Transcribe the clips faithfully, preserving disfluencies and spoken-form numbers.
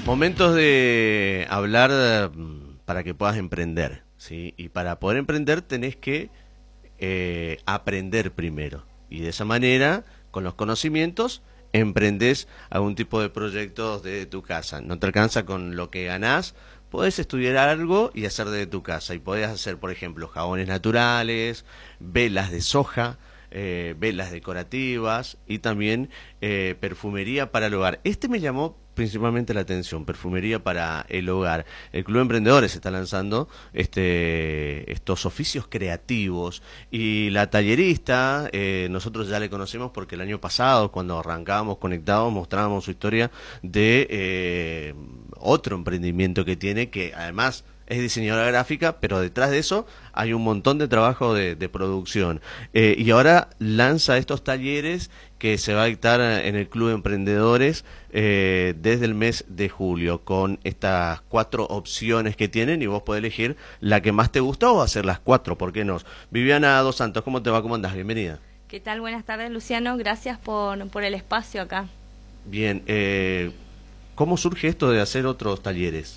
Momentos de hablar para que puedas emprender, ¿sí? Y para poder emprender tenés que eh, aprender primero. Y de esa manera, con los conocimientos, emprendés algún tipo de proyectos de tu casa. No te alcanza con lo que ganás, podés estudiar algo y hacer de tu casa. Y podés hacer, por ejemplo, jabones naturales, velas de soja, eh, velas decorativas y también eh, perfumería para el hogar. Este me llamó principalmente la atención, perfumería para el hogar. El Club de Emprendedores está lanzando este estos oficios creativos y la tallerista, eh, nosotros ya le conocemos porque el año pasado, cuando arrancábamos conectados, mostrábamos su historia de eh, otro emprendimiento que tiene, que además es diseñadora gráfica, pero detrás de eso hay un montón de trabajo de, de producción. Eh, y ahora lanza estos talleres que se va a dictar en el Club de Emprendedores eh, desde el mes de julio, con estas cuatro opciones que tienen, y vos podés elegir la que más te gusta o hacer las cuatro, ¿por qué no? Viviana Dos Santos, ¿cómo te va? ¿Cómo andás? Bienvenida. ¿Qué tal? Buenas tardes, Luciano. Gracias por, por el espacio acá. Bien, eh, ¿cómo surge esto de hacer otros talleres?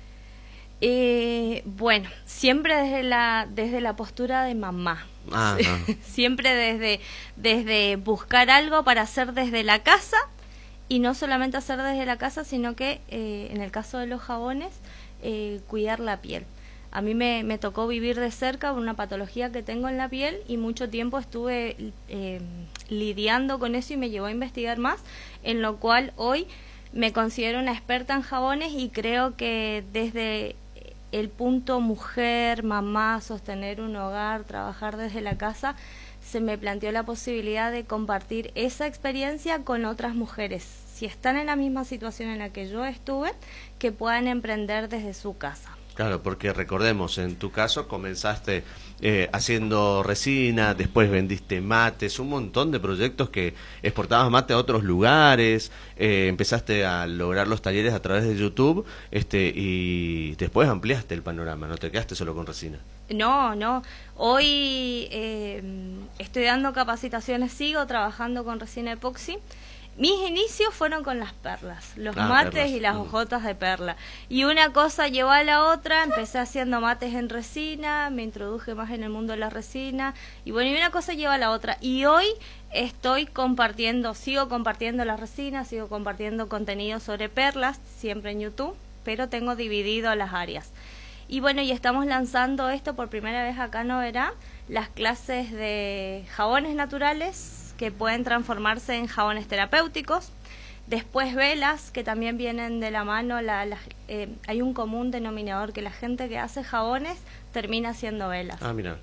Eh, bueno, siempre desde la desde la postura de mamá. Ah, ah. Siempre desde desde buscar algo para hacer desde la casa, y no solamente hacer desde la casa, sino que eh, en el caso de los jabones, eh, cuidar la piel. A mí me, me tocó vivir de cerca una patología que tengo en la piel y mucho tiempo estuve eh, lidiando con eso y me llevó a investigar más, en lo cual hoy me considero una experta en jabones y creo que desde el punto mujer, mamá, sostener un hogar, trabajar desde la casa, se me planteó la posibilidad de compartir esa experiencia con otras mujeres, si están en la misma situación en la que yo estuve, que puedan emprender desde su casa. Claro, porque recordemos, en tu caso comenzaste eh, haciendo resina, después vendiste mates, un montón de proyectos que exportabas mate a otros lugares, eh, empezaste a lograr los talleres a través de YouTube, este, y después ampliaste el panorama, no te quedaste solo con resina. No, no. Hoy eh, estoy dando capacitaciones, sigo trabajando con resina epoxi. Mis inicios fueron con las perlas, los ah, mates perlas. y las hojotas de perla. Y una cosa llevó a la otra, empecé haciendo mates en resina, me introduje más en el mundo de la resina, y bueno, y una cosa lleva a la otra. Y hoy estoy compartiendo, sigo compartiendo las resinas, sigo compartiendo contenido sobre perlas, siempre en YouTube, pero tengo dividido las áreas. Y bueno, y estamos lanzando esto por primera vez acá en Oberá, las clases de jabones naturales, que pueden transformarse en jabones terapéuticos. Después velas, que también vienen de la mano. La, la, eh, hay un común denominador, que la gente que hace jabones termina haciendo velas. Ah, mira.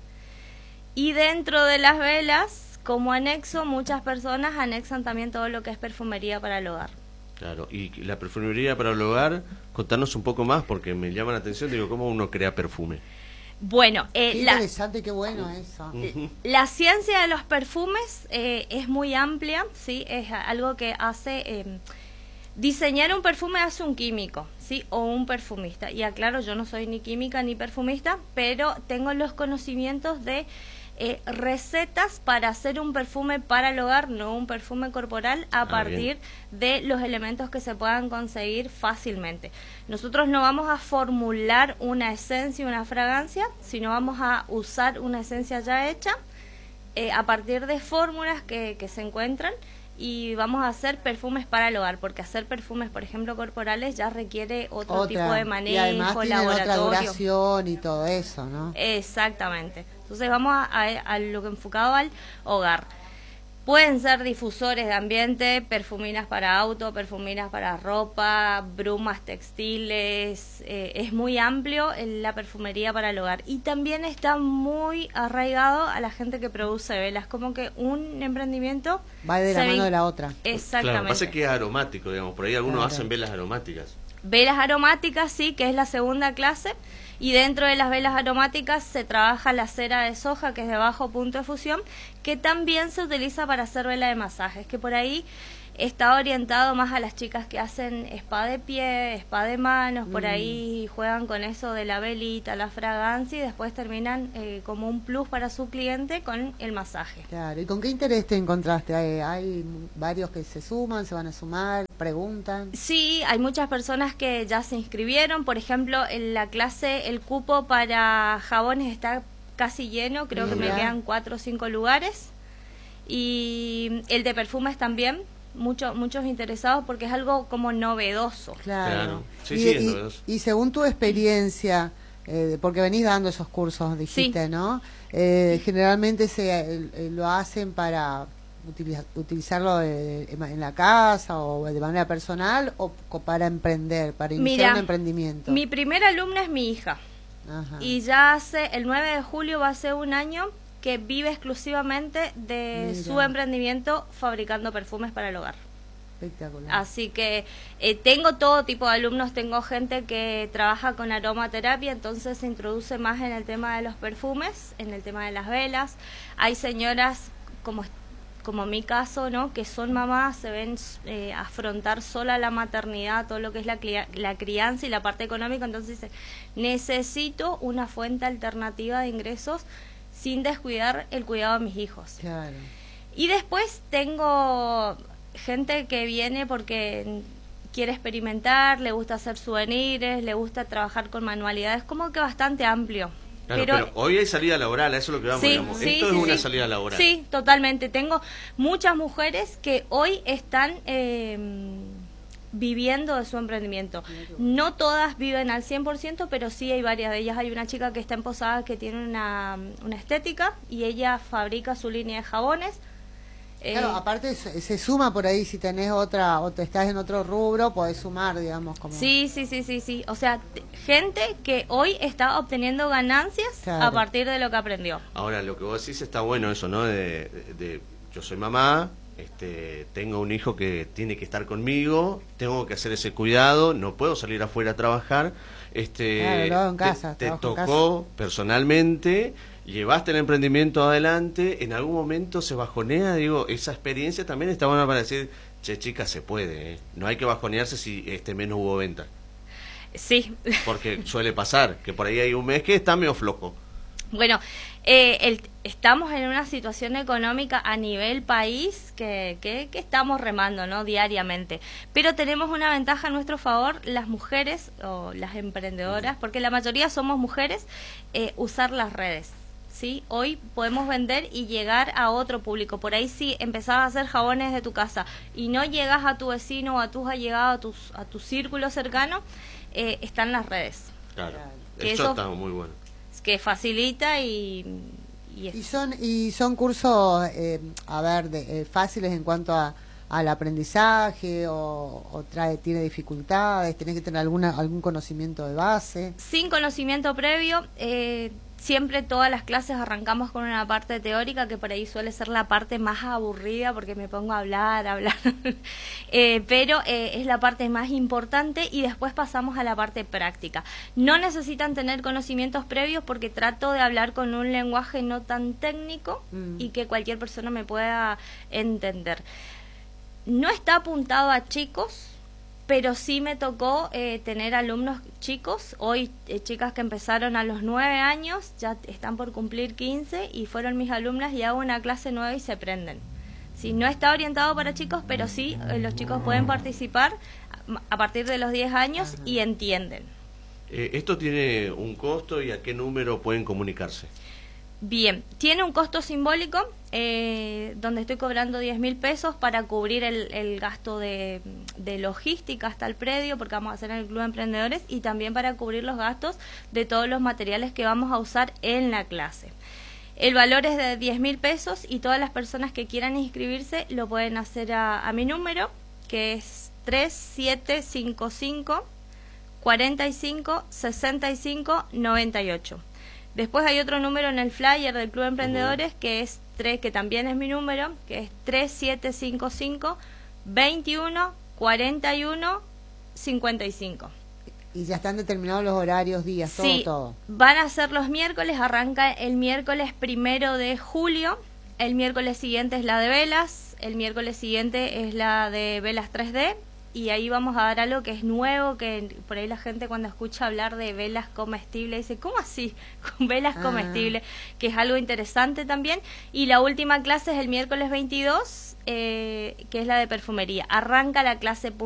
Y dentro de las velas, como anexo, muchas personas anexan también todo lo que es perfumería para el hogar. Claro, y la perfumería para el hogar, contanos un poco más, porque me llama la atención, digo, ¿cómo uno crea perfume? Bueno, eh, qué la, interesante, qué bueno eso. La ciencia de los perfumes eh, es muy amplia, sí, es algo que hace eh, diseñar un perfume hace un químico, sí, o un perfumista. Y aclaro, yo no soy ni química ni perfumista, pero tengo los conocimientos de eh, recetas para hacer un perfume para el hogar, no un perfume corporal, a ah, partir bien. de los elementos que se puedan conseguir fácilmente. Nosotros no vamos a formular una esencia, una fragancia, sino vamos a usar una esencia ya hecha eh, a partir de fórmulas que, que se encuentran, y vamos a hacer perfumes para el hogar, porque hacer perfumes, por ejemplo, corporales, ya requiere otro otra, tipo de manejo, y además tienen laboratorio. otra duración y todo eso, ¿no? Exactamente. Entonces vamos a, a, a lo que enfocado al hogar. Pueden ser difusores de ambiente, perfuminas para auto, perfuminas para ropa, brumas textiles, eh, es muy amplio en la perfumería para el hogar. Y también está muy arraigado a la gente que produce velas, como que un emprendimiento va de la mano de la otra. Exactamente. Claro, pasa que es aromático, digamos, por ahí algunos claro. hacen velas aromáticas. Velas aromáticas, sí, que es la segunda clase, y dentro de las velas aromáticas se trabaja la cera de soja, que es de bajo punto de fusión, que también se utiliza para hacer vela de masajes, que por ahí está orientado más a las chicas que hacen spa de pie, spa de manos, por Mm. ahí juegan con eso de la velita, la fragancia y después terminan eh, como un plus para su cliente con el masaje. Claro, ¿y con qué interés te encontraste? ¿Hay, hay varios que se suman, se van a sumar, preguntan? Sí, hay muchas personas que ya se inscribieron, por ejemplo, en la clase el cupo para jabones está casi lleno, creo que me Mira. quedan cuatro o cinco lugares, y el de perfumes también. Mucho, muchos interesados porque es algo como novedoso. Claro. Claro. Sí, y, sí, es y- novedoso. y según tu experiencia, eh, porque venís dando esos cursos, dijiste, Sí. ¿no? Eh, generalmente se eh, lo hacen para utiliza- utilizarlo eh, en la casa o de manera personal o, o para emprender, para iniciar Mira, un emprendimiento. Mi primera alumna es mi hija. Ajá. Y ya hace, el nueve de julio va a ser un año que vive exclusivamente de Mira. su emprendimiento fabricando perfumes para el hogar. Espectacular. Así que eh, tengo todo tipo de alumnos, tengo gente que trabaja con aromaterapia, entonces se introduce más en el tema de los perfumes, en el tema de las velas. Hay señoras como como mi caso, ¿no? Que son mamás, se ven eh, afrontar sola la maternidad, todo lo que es la, clia- la crianza y la parte económica, entonces dicen, necesito una fuente alternativa de ingresos sin descuidar el cuidado de mis hijos. Claro. Y después tengo gente que viene porque quiere experimentar, le gusta hacer souvenirs, le gusta trabajar con manualidades, como que bastante amplio. Claro, pero, hoy hay salida laboral, a eso es lo que vamos, Sí, digamos. sí, Esto sí, es una sí. salida laboral. Sí, totalmente. Tengo muchas mujeres que hoy están eh, viviendo de su emprendimiento. No todas viven al cien por ciento, pero sí hay varias de ellas. Hay una chica que está en Posadas que tiene una, una estética y ella fabrica su línea de jabones. Claro, Eh, aparte se, se suma por ahí, si tenés otra, o te estás en otro rubro, podés sumar, digamos, como... Sí, sí, sí, sí, sí. O sea, t- gente que hoy está obteniendo ganancias Claro. a partir de lo que aprendió. Ahora, lo que vos decís está bueno eso, ¿no? De, de- de- yo soy mamá, este, tengo un hijo que tiene que estar conmigo, tengo que hacer ese cuidado, no puedo salir afuera a trabajar. Este, Claro, lo hago en te- casa, te, trabajo en tocó personalmente, llevaste el emprendimiento adelante, en algún momento se bajonea, digo, esa experiencia también está buena para decir, che, chica, se puede, ¿eh? No hay que bajonearse si este mes no hubo venta. Sí. Porque suele pasar, que por ahí hay un mes que está medio flojo. Bueno, eh, el- estamos en una situación económica a nivel país que, que, que estamos remando, ¿no? Diariamente. Pero tenemos una ventaja a nuestro favor, las mujeres o las emprendedoras, porque la mayoría somos mujeres, eh, usar las redes. ¿Sí? Hoy podemos vender y llegar a otro público. Por ahí si empezás a hacer jabones de tu casa y no llegas a tu vecino o a tus allegados, a, tus, a tu círculo cercano, eh, están las redes, Claro, Claro. Que eso eso- está muy bueno. que facilita y... y es- Y son y son cursos, eh, a ver, de, eh, fáciles en cuanto a al aprendizaje o, o trae tiene dificultades, tenés que tener alguna algún conocimiento de base. Sin conocimiento previo, eh, siempre todas las clases arrancamos con una parte teórica que por ahí suele ser la parte más aburrida porque me pongo a hablar, a hablar, eh, pero eh, es la parte más importante y después pasamos a la parte práctica. No necesitan tener conocimientos previos porque trato de hablar con un lenguaje no tan técnico Mm. y que cualquier persona me pueda entender. No está apuntado a chicos, pero sí me tocó eh, tener alumnos chicos, hoy eh, chicas que empezaron a los nueve años, ya están por cumplir quince y fueron mis alumnas y hago una clase nueva y se prenden. Sí, no está orientado para chicos, pero sí eh, los chicos pueden participar a, a partir de los diez años y entienden. Eh, ¿Esto tiene un costo y a qué número pueden comunicarse? Bien, tiene un costo simbólico eh, donde estoy cobrando diez mil pesos para cubrir el, el gasto de, de logística hasta el predio, porque vamos a hacer en el Club de Emprendedores, y también para cubrir los gastos de todos los materiales que vamos a usar en la clase. El valor es de diez mil pesos y todas las personas que quieran inscribirse lo pueden hacer a, a mi número, que es tres siete cinco cinco, cuatro cinco, seis cinco, nueve ocho. Después hay otro número en el flyer del Club de Emprendedores que es tres, que también es mi número, que es tres siete cinco cinco, veintiuno, cuarenta y uno, cincuenta y cinco. Y ya están determinados los horarios, días, todo, Sí, todo. van a ser los miércoles, arranca el miércoles primero de julio, El miércoles siguiente es la de velas, el miércoles siguiente es la de velas tres D, y ahí vamos a dar algo que es nuevo, que por ahí la gente cuando escucha hablar de velas comestibles dice, ¿cómo así? Con velas Ah. comestibles, que es algo interesante también. Y la última clase es el miércoles veintidós, eh, que es la de perfumería. Arranca la clase